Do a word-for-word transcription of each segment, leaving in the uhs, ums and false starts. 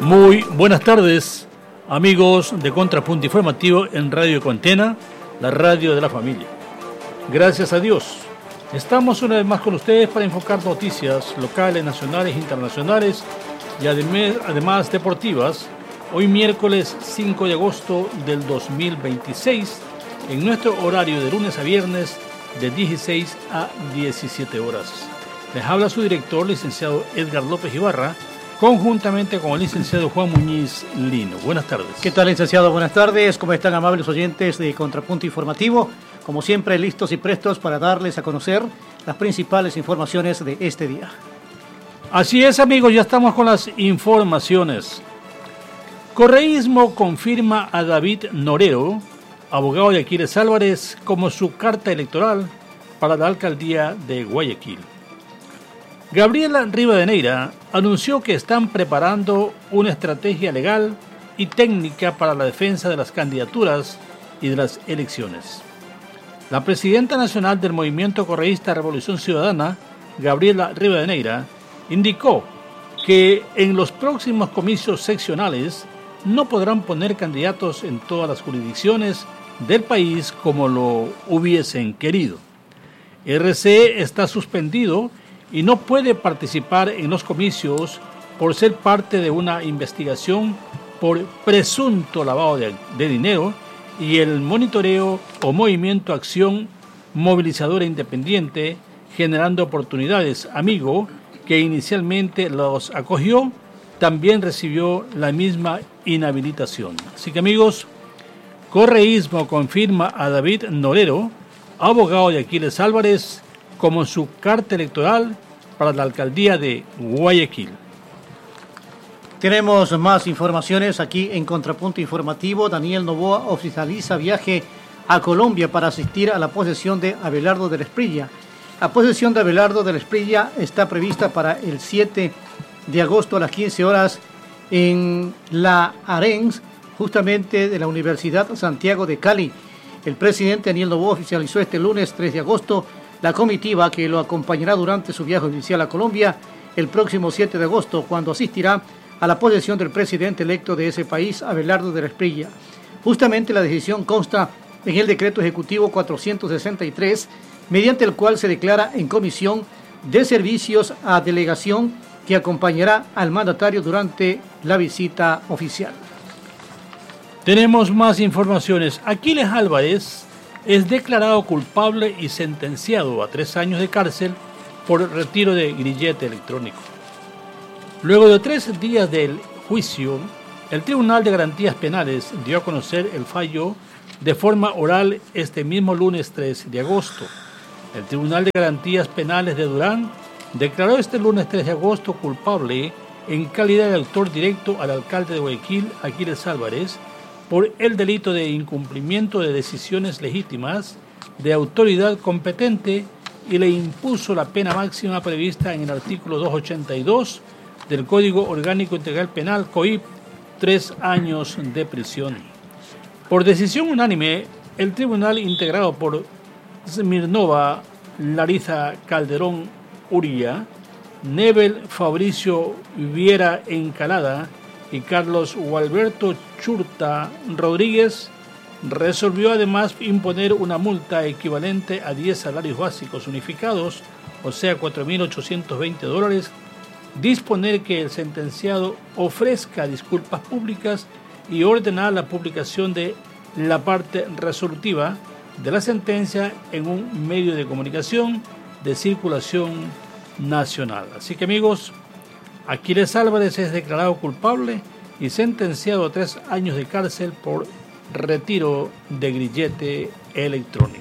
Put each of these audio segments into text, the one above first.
Muy buenas tardes, amigos de Contrapunto Informativo en Radio Cuarentena, la radio de la familia. Gracias a Dios, estamos una vez más con ustedes para enfocar noticias locales, nacionales e internacionales y además deportivas. Hoy miércoles cinco de agosto del dos mil veintiséis, en nuestro horario de lunes a viernes de dieciséis a diecisiete horas. Les habla su director, licenciado Edgar López Ibarra, conjuntamente con el licenciado Juan Muñiz Lino. Buenas tardes. ¿Qué tal, licenciado? Buenas tardes. ¿Cómo están, amables oyentes de Contrapunto Informativo? Como siempre, listos y prestos para darles a conocer las principales informaciones de este día. Así es, amigos, ya estamos con las informaciones. Correísmo confirma a David Norero, abogado de Aquiles Álvarez, como su carta electoral para la alcaldía de Guayaquil. Gabriela Rivadeneira anunció que están preparando una estrategia legal y técnica para la defensa de las candidaturas y de las elecciones. La presidenta nacional del Movimiento Correísta Revolución Ciudadana, Gabriela Rivadeneira, indicó que en los próximos comicios seccionales no podrán poner candidatos en todas las jurisdicciones del país como lo hubiesen querido. R C está suspendido y no puede participar en los comicios por ser parte de una investigación por presunto lavado de, de dinero y el monitoreo o movimiento Acción Movilizadora Independiente Generando Oportunidades, amigo, que inicialmente los acogió, también recibió la misma inhabilitación. Así que, amigos, Correísmo confirma a David Norero, abogado de Aquiles Álvarez, como su carta electoral para la alcaldía de Guayaquil. Tenemos más informaciones aquí en Contrapunto Informativo. Daniel Noboa oficializa viaje a Colombia para asistir a la posesión de Abelardo de la Espriella. La posesión de Abelardo de la Espriella está prevista para el siete de agosto a las quince horas en la Arens, justamente de la Universidad Santiago de Cali. El presidente Daniel Noboa oficializó este lunes tres de agosto la comitiva que lo acompañará durante su viaje oficial a Colombia el próximo siete de agosto, cuando asistirá a la posesión del presidente electo de ese país, Abelardo de la Espriella. Justamente la decisión consta en el decreto ejecutivo cuatrocientos sesenta y tres, mediante el cual se declara en comisión de servicios a delegación que acompañará al mandatario durante la visita oficial. Tenemos más informaciones. Aquiles Álvarez es declarado culpable y sentenciado a tres años de cárcel por retiro de grillete electrónico. Luego de tres días del juicio, el Tribunal de Garantías Penales dio a conocer el fallo de forma oral este mismo lunes tres de agosto. El Tribunal de Garantías Penales de Durán declaró este lunes tres de agosto culpable en calidad de autor directo al alcalde de Guayaquil, Aquiles Álvarez, por el delito de incumplimiento de decisiones legítimas de autoridad competente y le impuso la pena máxima prevista en el artículo doscientos ochenta y dos del Código Orgánico Integral Penal, C O I P, tres años de prisión. Por decisión unánime, el tribunal, integrado por Smirnova Larisa Calderón Uría, Nebel Fabricio Viera Encalada y Carlos Gualberto Churta Rodríguez, resolvió además imponer una multa equivalente a diez salarios básicos unificados, o sea, cuatro mil ochocientos veinte dólares, disponer que el sentenciado ofrezca disculpas públicas y ordenar la publicación de la parte resolutiva de la sentencia en un medio de comunicación de circulación nacional. Así que, amigos, Aquiles Álvarez es declarado culpable y sentenciado a tres años de cárcel por retiro de grillete electrónico.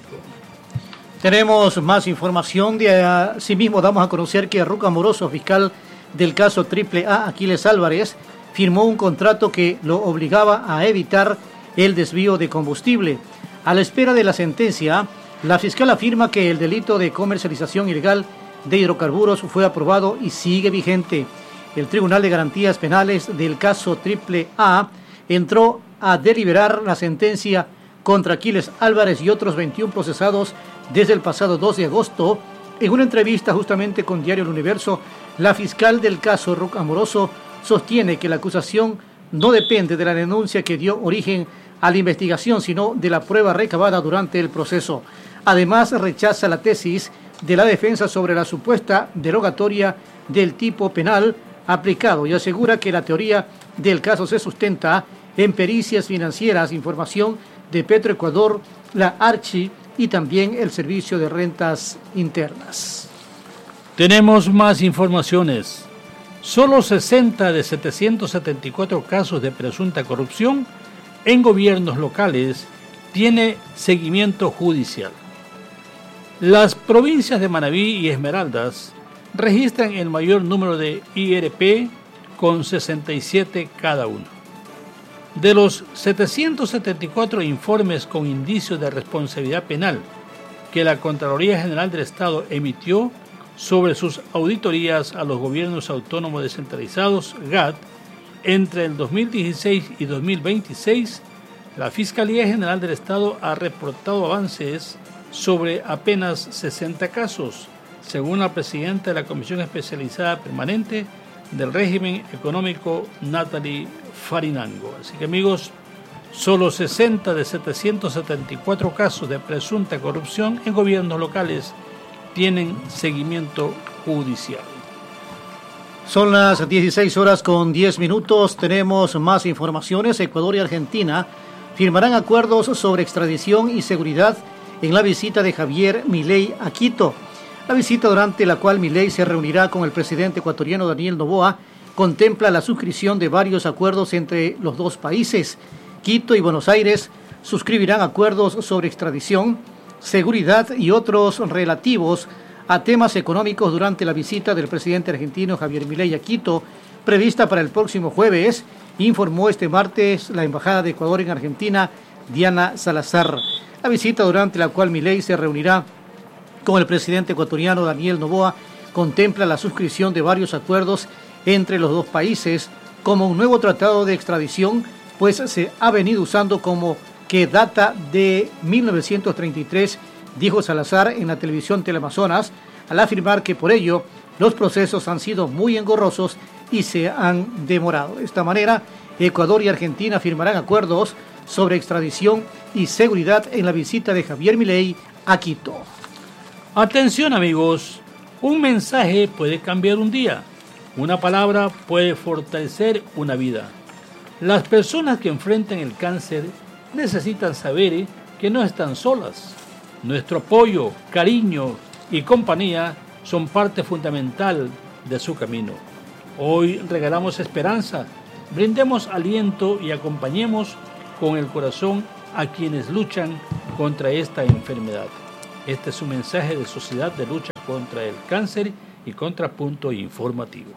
Tenemos más información. De asimismo, damos a conocer que Ruca Amoroso, fiscal del caso Triple A, Aquiles Álvarez, firmó un contrato que lo obligaba a evitar el desvío de combustible. A la espera de la sentencia, la fiscal afirma que el delito de comercialización ilegal de hidrocarburos fue aprobado y sigue vigente. El Tribunal de Garantías Penales del caso Triple A entró a deliberar la sentencia contra Aquiles Álvarez y otros veintiún procesados desde el pasado dos de agosto. En una entrevista justamente con Diario El Universo, la fiscal del caso Ruca Amoroso sostiene que la acusación no depende de la denuncia que dio origen a la investigación, sino de la prueba recabada durante el proceso. Además, rechaza la tesis de la defensa sobre la supuesta derogatoria del tipo penal aplicado y asegura que la teoría del caso se sustenta en pericias financieras, información de Petroecuador, la Archi y también el Servicio de Rentas Internas. Tenemos más informaciones. Solo sesenta de setecientos setenta y cuatro casos de presunta corrupción en gobiernos locales tiene seguimiento judicial. Las provincias de Manabí y Esmeraldas registran el mayor número de I R P con sesenta y siete cada uno. De los setecientos setenta y cuatro informes con indicios de responsabilidad penal que la Contraloría General del Estado emitió sobre sus auditorías a los gobiernos autónomos descentralizados, G A D, entre el dos mil dieciséis y dos mil veintiséis, la Fiscalía General del Estado ha reportado avances sobre apenas sesenta casos, según la presidenta de la Comisión Especializada Permanente del Régimen Económico, Natalie Farinango. Así que, amigos, solo sesenta de setecientos setenta y cuatro casos de presunta corrupción en gobiernos locales tienen seguimiento judicial. Son las dieciséis horas con diez minutos. Tenemos más informaciones. Ecuador y Argentina firmarán acuerdos sobre extradición y seguridad en la visita de Javier Milei a Quito. La visita, durante la cual Milei se reunirá con el presidente ecuatoriano Daniel Noboa, contempla la suscripción de varios acuerdos entre los dos países. Quito y Buenos Aires suscribirán acuerdos sobre extradición, seguridad y otros relativos a temas económicos durante la visita del presidente argentino Javier Milei a Quito, prevista para el próximo jueves, informó este martes la Embajada de Ecuador en Argentina, Diana Salazar. La visita, durante la cual Milei se reunirá con el presidente ecuatoriano Daniel Noboa, contempla la suscripción de varios acuerdos entre los dos países, como un nuevo tratado de extradición, pues se ha venido usando como que data de mil novecientos treinta y tres, dijo Salazar en la televisión Teleamazonas, al afirmar que por ello los procesos han sido muy engorrosos y se han demorado. De esta manera, Ecuador y Argentina firmarán acuerdos sobre extradición y seguridad en la visita de Javier Milei a Quito. Atención, amigos, un mensaje puede cambiar un día, una palabra puede fortalecer una vida. Las personas que enfrentan el cáncer necesitan saber que no están solas. Nuestro apoyo, cariño y compañía son parte fundamental de su camino. Hoy regalamos esperanza, brindemos aliento y acompañemos con el corazón a quienes luchan contra esta enfermedad. Este es un mensaje de Sociedad de Lucha contra el Cáncer y Contrapunto Informativo.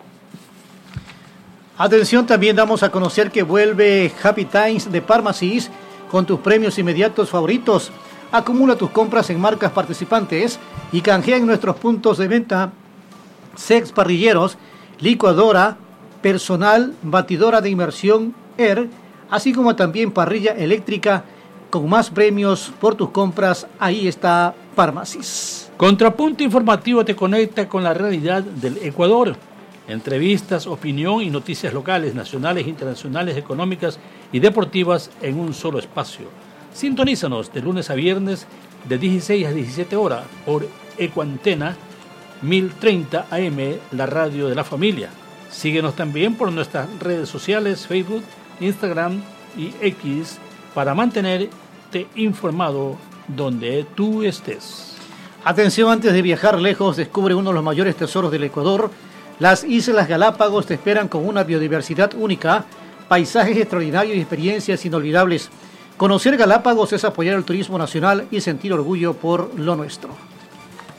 Atención, también damos a conocer que vuelve Happy Times de Pharmacies con tus premios inmediatos favoritos. Acumula tus compras en marcas participantes y canjea en nuestros puntos de venta sex parrilleros, licuadora, personal, batidora de inmersión Air, así como también parrilla eléctrica con más premios por tus compras. Ahí está Pharmacies. Contrapunto Informativo te conecta con la realidad del Ecuador. Entrevistas, opinión y noticias locales, nacionales, internacionales, económicas y deportivas en un solo espacio. Sintonízanos de lunes a viernes de dieciséis a diecisiete horas por Ecuantena mil treinta A M, la radio de la familia. Síguenos también por nuestras redes sociales, Facebook, Instagram y X, para mantenerte informado donde tú estés. Atención, antes de viajar lejos, descubre uno de los mayores tesoros del Ecuador. Las Islas Galápagos te esperan con una biodiversidad única, paisajes extraordinarios y experiencias inolvidables. Conocer Galápagos es apoyar el turismo nacional y sentir orgullo por lo nuestro.